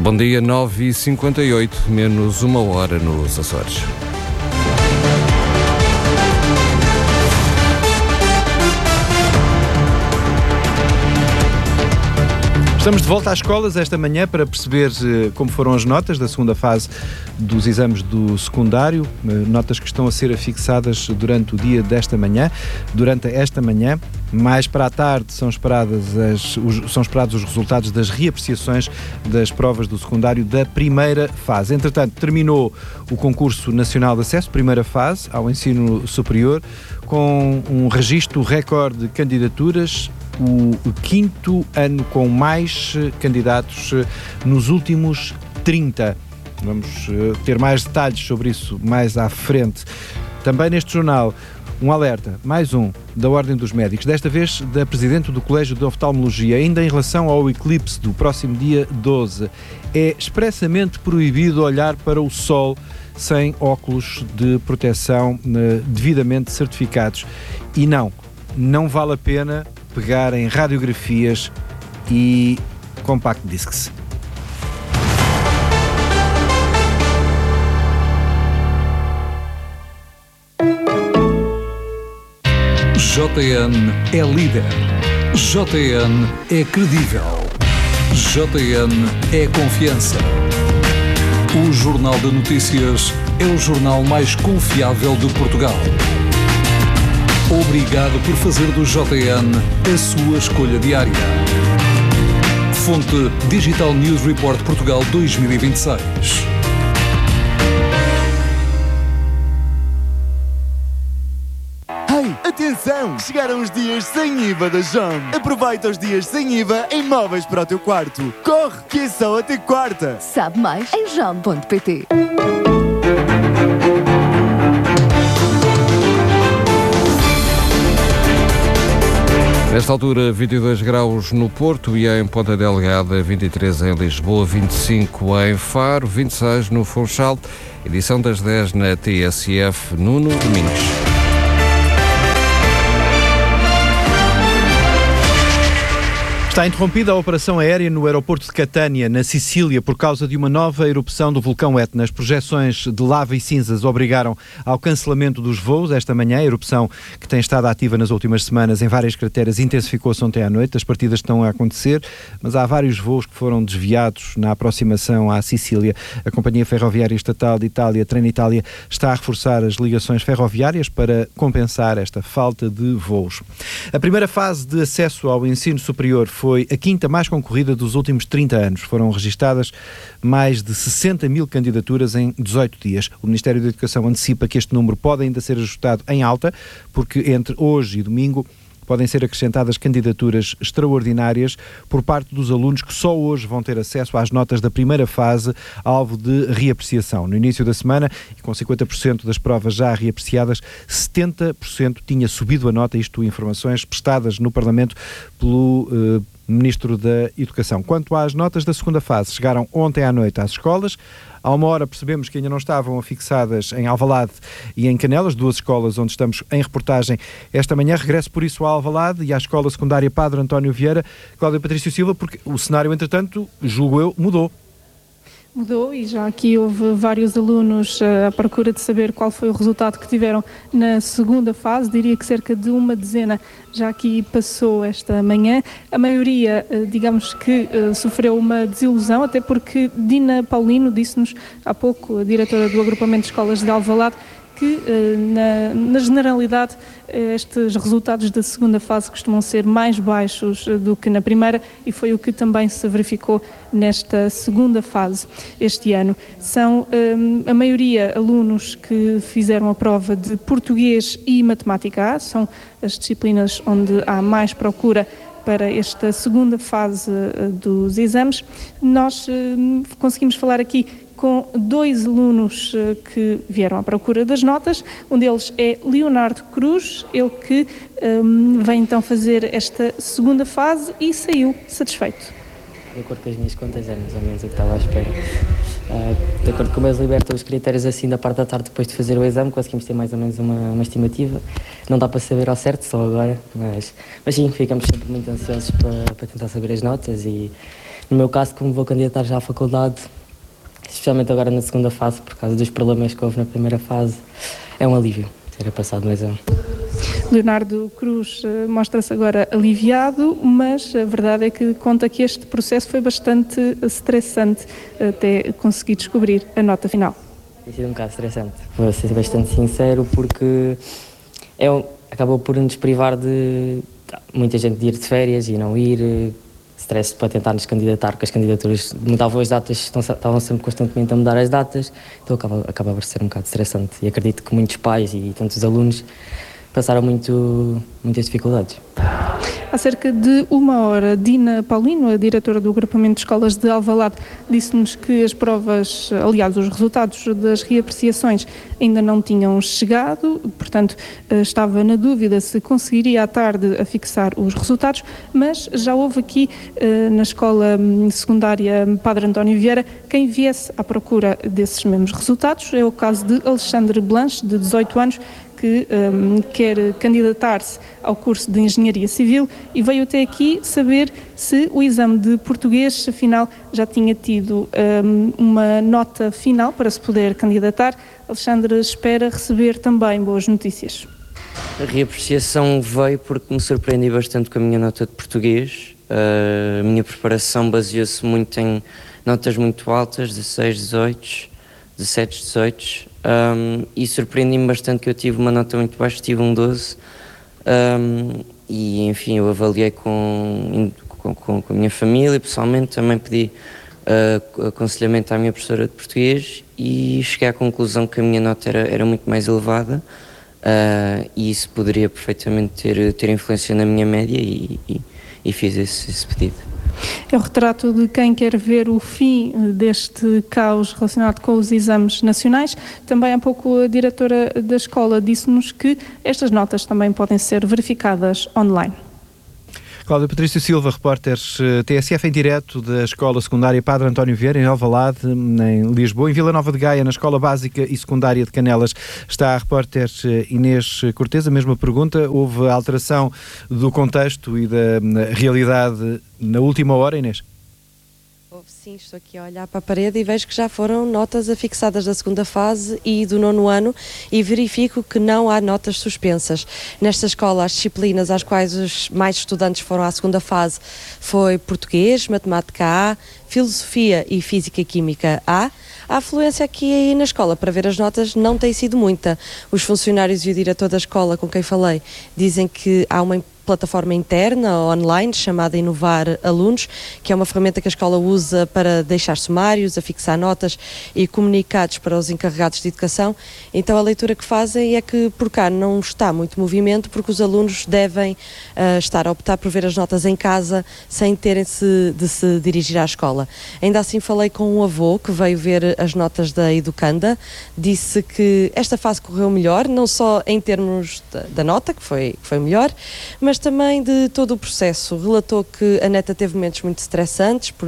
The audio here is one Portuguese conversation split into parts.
Bom dia, 9h58, menos uma hora nos Açores. Estamos de volta às escolas esta manhã para perceber como foram as notas da segunda fase dos exames do secundário, notas que estão a ser afixadas durante o dia desta manhã. Durante esta manhã, mais para a tarde, são esperados os resultados das reapreciações das provas do secundário da primeira fase. Entretanto, terminou o concurso nacional de acesso, primeira fase, ao ensino superior, com um registro recorde de candidaturas, o quinto ano com mais candidatos nos últimos 30. Vamos ter mais detalhes sobre isso mais à frente. Também neste jornal, um alerta, mais um, da Ordem dos Médicos, desta vez da Presidente do Colégio de Oftalmologia, ainda em relação ao eclipse do próximo dia 12. É expressamente proibido olhar para o sol sem óculos de proteção devidamente certificados. E não vale a pena pegar em radiografias e compact discs. JN é líder. JN é credível. JN é confiança. O Jornal de Notícias é o jornal mais confiável de Portugal. Obrigado por fazer do JN a sua escolha diária. Fonte Digital News Report Portugal 2026. Atenção! Chegaram os dias sem IVA da JOM. Aproveita os dias sem IVA em móveis para o teu quarto. Corre, que é só até quarta. Sabe mais em jom.pt. Nesta altura, 22 graus no Porto e em Ponta Delgada, 23 em Lisboa, 25 em Faro, 26 no Funchal. Edição das 10 na TSF, Nuno Domingos. Está interrompida a operação aérea no aeroporto de Catânia, na Sicília, por causa de uma nova erupção do vulcão Etna. As projeções de lava e cinzas obrigaram ao cancelamento dos voos esta manhã. A erupção, que tem estado ativa nas últimas semanas em várias crateras, intensificou-se ontem à noite. As partidas estão a acontecer, mas há vários voos que foram desviados na aproximação à Sicília. A Companhia Ferroviária Estatal de Itália, Trenitalia, está a reforçar as ligações ferroviárias para compensar esta falta de voos. A primeira fase de acesso ao ensino superior foi a quinta mais concorrida dos últimos 30 anos. Foram registadas mais de 60 mil candidaturas em 18 dias. O Ministério da Educação antecipa que este número pode ainda ser ajustado em alta, porque entre hoje e domingo podem ser acrescentadas candidaturas extraordinárias por parte dos alunos que só hoje vão ter acesso às notas da primeira fase, alvo de reapreciação. No início da semana, e com 50% das provas já reapreciadas, 70% tinha subido a nota, isto informações prestadas no Parlamento pelo Ministro da Educação. Quanto às notas da segunda fase, chegaram ontem à noite às escolas. Há uma hora percebemos que ainda não estavam afixadas em Alvalade e em Canelas, duas escolas onde estamos em reportagem esta manhã. Regresso por isso a Alvalade e à Escola Secundária Padre António Vieira. Cláudia Patrício Silva, porque o cenário, entretanto, julgo eu, mudou. Mudou e já aqui houve vários alunos à procura de saber qual foi o resultado que tiveram na segunda fase. Diria que cerca de uma dezena já aqui passou esta manhã. A maioria, digamos que sofreu uma desilusão, até porque Dina Paulino disse-nos há pouco, a diretora do agrupamento de escolas de Alvalade, que na generalidade estes resultados da segunda fase costumam ser mais baixos do que na primeira, e foi o que também se verificou nesta segunda fase este ano. São a maioria alunos que fizeram a prova de português e matemática A, são as disciplinas onde há mais procura para esta segunda fase dos exames. Nós conseguimos falar aqui com dois alunos que vieram à procura das notas. Um deles é Leonardo Cruz, ele que vem então fazer esta segunda fase e saiu satisfeito. De acordo com as minhas contas, é mais ou menos o que estava à espera. De acordo com eles libertam os critérios assim da parte da tarde depois de fazer o exame, conseguimos ter mais ou menos uma estimativa. Não dá para saber ao certo só agora, mas sim, ficamos sempre muito ansiosos para tentar saber as notas e No meu caso, como vou candidatar já à faculdade, especialmente agora na segunda fase, por causa dos problemas que houve na primeira fase, é um alívio ter passado no exame. Leonardo Cruz mostra-se agora aliviado, mas a verdade é que conta que este processo foi bastante estressante até conseguir descobrir a nota final. Tem sido um bocado estressante, vou ser bastante sincero, porque acabou por nos privar de muita gente de ir de férias e não ir, stress para tentar nos candidatar, porque as candidaturas mudavam as datas, estavam sempre constantemente a mudar as datas, então acaba por ser um bocado estressante e acredito que muitos pais e tantos alunos passaram muitas dificuldades. Há cerca de uma hora, Dina Paulino, a diretora do agrupamento de escolas de Alvalade, disse-nos que as provas, aliás, os resultados das reapreciações ainda não tinham chegado, portanto, estava na dúvida se conseguiria à tarde a fixar os resultados, mas já houve aqui na escola secundária Padre António Vieira quem viesse à procura desses mesmos resultados. É o caso de Alexandre Blanche, de 18 anos, que quer candidatar-se ao curso de Engenharia Civil e veio até aqui saber se o exame de português, afinal, já tinha tido uma nota final para se poder candidatar. Alexandre espera receber também boas notícias. A reapreciação veio porque me surpreendi bastante com a minha nota de português. A minha preparação baseou-se muito em notas muito altas, 16, 18, 17, 18. E surpreendi-me bastante que eu tive uma nota muito baixa, tive um 12, e enfim, eu avaliei com a minha família, pessoalmente, também pedi aconselhamento à minha professora de português e cheguei à conclusão que a minha nota era muito mais elevada, e isso poderia perfeitamente ter influência na minha média e fiz esse pedido. É o retrato de quem quer ver o fim deste caos relacionado com os exames nacionais. Também há pouco a diretora da escola disse-nos que estas notas também podem ser verificadas online. Cláudia Patrício Silva, repórteres TSF em direto da Escola Secundária Padre António Vieira, em Alvalade, em Lisboa. Em Vila Nova de Gaia, na Escola Básica e Secundária de Canelas, está a repórter Inês Cortês. A mesma pergunta, houve alteração do contexto e da realidade na última hora, Inês? Sim, estou aqui a olhar para a parede e vejo que já foram notas afixadas da segunda fase e do 9º ano e verifico que não há notas suspensas. Nesta escola, as disciplinas às quais os mais estudantes foram à segunda fase foi português, matemática A, filosofia e física e química A. A afluência aqui na escola para ver as notas não tem sido muita. Os funcionários e o diretor da escola com quem falei dizem que há uma plataforma interna, online, chamada Inovar Alunos, que é uma ferramenta que a escola usa para deixar sumários, afixar notas e comunicados para os encarregados de educação. Então a leitura que fazem é que por cá não está muito movimento, porque os alunos devem estar a optar por ver as notas em casa sem terem de se dirigir à escola. Ainda assim falei com um avô que veio ver as notas da Educanda, disse que esta fase correu melhor, não só em termos da nota, que foi melhor, mas também de todo o processo. Relatou que a neta teve momentos muito estressantes por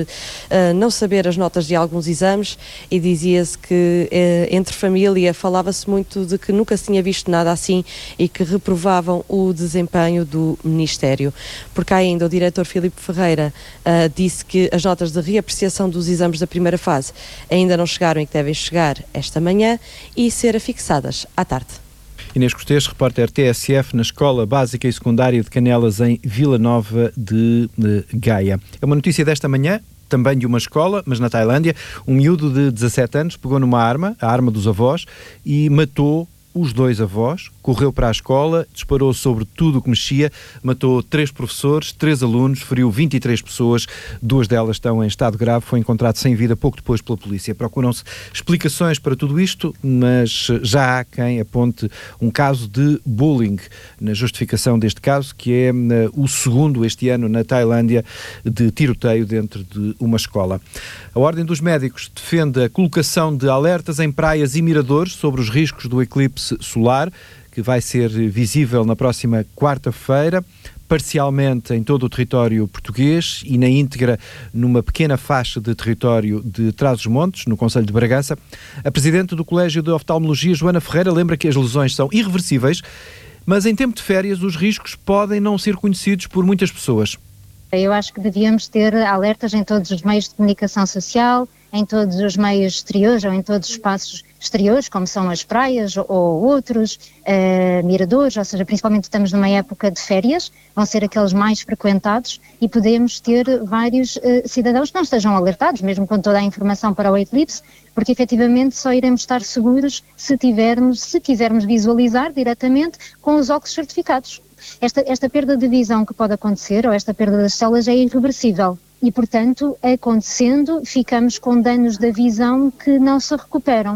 não saber as notas de alguns exames e dizia-se que entre família falava-se muito de que nunca se tinha visto nada assim e que reprovavam o desempenho do Ministério. Porque ainda o diretor Filipe Ferreira disse que as notas de reapreciação dos exames da primeira fase ainda não chegaram e que devem chegar esta manhã e ser afixadas à tarde. Inês Cortês, repórter TSF na Escola Básica e Secundária de Canelas, em Vila Nova de Gaia. É uma notícia desta manhã, também de uma escola, mas na Tailândia. Um miúdo de 17 anos pegou numa arma, a arma dos avós, e matou os 2 avós, correu para a escola, disparou sobre tudo o que mexia, matou 3 professores, 3 alunos, feriu 23 pessoas, 2 delas estão em estado grave, foi encontrado sem vida pouco depois pela polícia. Procuram-se explicações para tudo isto, mas já há quem aponte um caso de bullying na justificação deste caso, que é o segundo este ano na Tailândia de tiroteio dentro de uma escola. A Ordem dos Médicos defende a colocação de alertas em praias e miradores sobre os riscos do eclipse solar, que vai ser visível na próxima quarta-feira, parcialmente em todo o território português e na íntegra numa pequena faixa de território de Trás-os-Montes, no concelho de Bragança. A presidente do Colégio de Oftalmologia, Joana Ferreira, lembra que as lesões são irreversíveis, mas em tempo de férias os riscos podem não ser conhecidos por muitas pessoas. Eu acho que devíamos ter alertas em todos os meios de comunicação social, em todos os meios exteriores ou em todos os espaços exteriores, como são as praias ou outros, miradores, ou seja, principalmente estamos numa época de férias, vão ser aqueles mais frequentados e podemos ter vários cidadãos que não estejam alertados, mesmo com toda a informação para o eclipse, porque efetivamente só iremos estar seguros se quisermos visualizar diretamente com os óculos certificados. Esta perda de visão que pode acontecer, ou esta perda das células, é irreversível. E, portanto, acontecendo, ficamos com danos da visão que não se recuperam.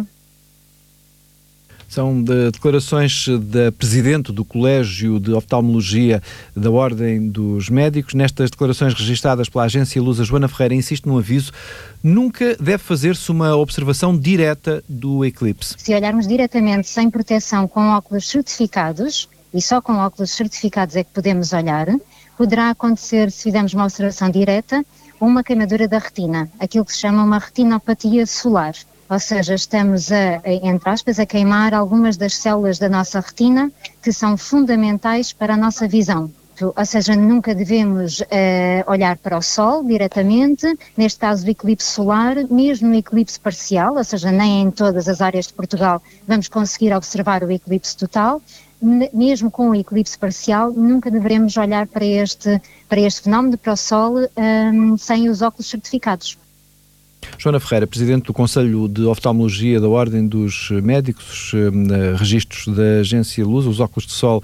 São declarações da Presidente do Colégio de Oftalmologia da Ordem dos Médicos. Nestas declarações registadas pela agência Lusa, Joana Ferreira insiste num aviso: nunca deve fazer-se uma observação direta do eclipse. Se olharmos diretamente sem proteção com óculos certificados, e só com óculos certificados é que podemos olhar, poderá acontecer, se fizermos uma observação direta, uma queimadura da retina, aquilo que se chama uma retinopatia solar. Ou seja, estamos entre aspas, a queimar algumas das células da nossa retina que são fundamentais para a nossa visão. Ou seja, nunca devemos olhar para o Sol diretamente, neste caso do eclipse solar, mesmo no eclipse parcial, ou seja, nem em todas as áreas de Portugal vamos conseguir observar o eclipse total. Mesmo com o eclipse parcial, nunca deveremos olhar para este fenómeno, para o Sol, sem os óculos certificados. Joana Ferreira, Presidente do Conselho de Oftalmologia da Ordem dos Médicos, registros da agência Lusa, os óculos de sol,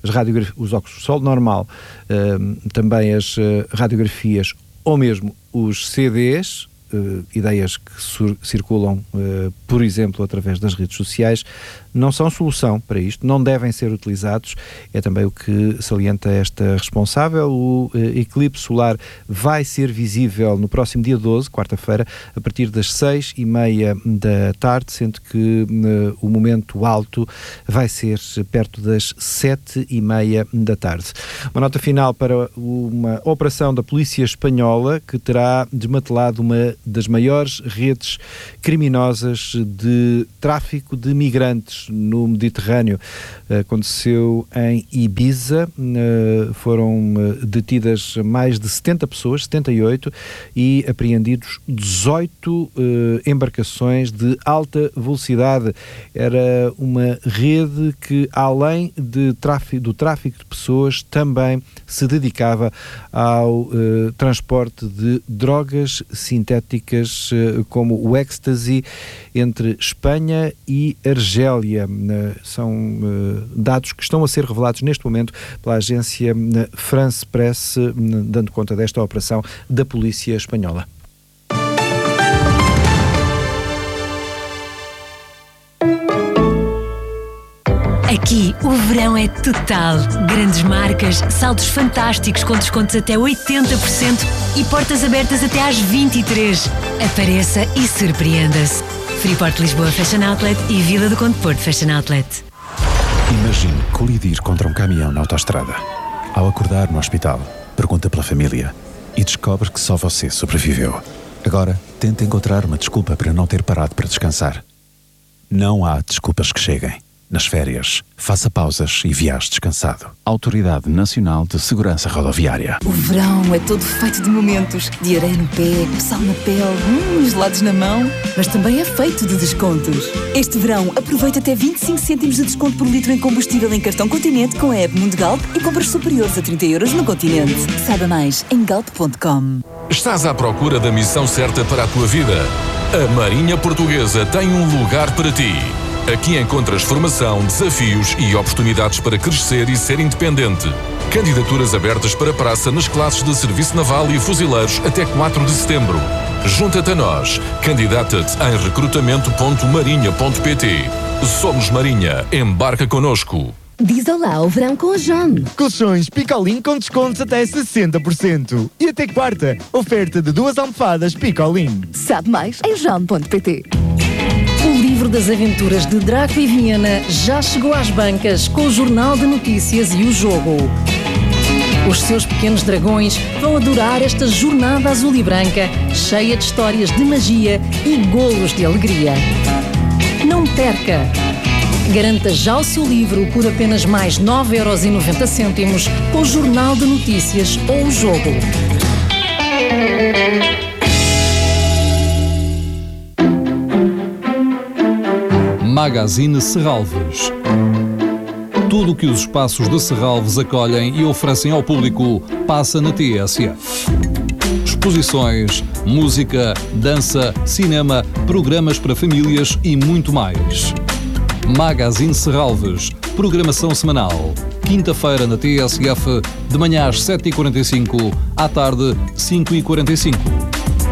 os óculos de sol normal, também as radiografias ou mesmo os CDs, ideias que circulam, por exemplo, através das redes sociais, não são solução para isto, não devem ser utilizados. É também o que salienta esta responsável. O eclipse solar vai ser visível no próximo dia 12, quarta-feira, a partir das 6h30 da tarde, sendo que o momento alto vai ser perto das 7h30 da tarde. Uma nota final para uma operação da Polícia Espanhola que terá desmantelado uma das maiores redes criminosas de tráfico de migrantes no Mediterrâneo. Aconteceu em Ibiza, foram detidas mais de 70 pessoas, 78, e apreendidos 18 embarcações de alta velocidade. Era uma rede que, além do tráfico de pessoas, também se dedicava ao transporte de drogas sintéticas como o ecstasy entre Espanha e Argélia. São dados que estão a ser revelados neste momento pela agência France Press, dando conta desta operação da Polícia Espanhola. Aqui o verão é total. Grandes marcas, saldos fantásticos com descontos até 80% e portas abertas até às 23. Apareça e surpreenda-se. Freeport Lisboa Fashion Outlet e Vila do Conde Porto Fashion Outlet. Imagine colidir contra um caminhão na autoestrada. Ao acordar no hospital, pergunta pela família e descobre que só você sobreviveu. Agora, tenta encontrar uma desculpa para não ter parado para descansar. Não há desculpas que cheguem. Nas férias, faça pausas e viaje descansado. Autoridade Nacional de Segurança Rodoviária. O verão é todo feito de momentos, de areia no pé, sal na pele, gelados na mão, mas também é feito de descontos. Este verão, aproveita até 25 cêntimos de desconto por litro em combustível em cartão Continente com a app Mundo Galp e compras superiores a 30 € no Continente. Saiba mais em galp.com. Estás à procura da missão certa para a tua vida? A Marinha Portuguesa tem um lugar para ti. Aqui encontras formação, desafios e oportunidades para crescer e ser independente. Candidaturas abertas para praça nas classes de Serviço Naval e Fuzileiros até 4 de setembro. Junta-te a nós. Candidata-te em recrutamento.marinha.pt. Somos Marinha. Embarca connosco. Diz olá ao verão com a JOM. Colchões Picolin com descontos até 60%. E até quarta, oferta de 2 almofadas Picolin. Sabe mais em JOM.pt. O livro das aventuras de Draco e Viena já chegou às bancas com o Jornal de Notícias e o Jogo. Os seus pequenos dragões vão adorar esta jornada azul e branca, cheia de histórias de magia e golos de alegria. Não perca! Garanta já o seu livro por apenas mais 9,90 € com o Jornal de Notícias ou o Jogo. Magazine Serralves. Tudo o que os espaços de Serralves acolhem e oferecem ao público passa na TSF. Exposições, música, dança, cinema, programas para famílias e muito mais. Magazine Serralves. Programação semanal. Quinta-feira na TSF, de manhã às 7h45, à tarde 5h45.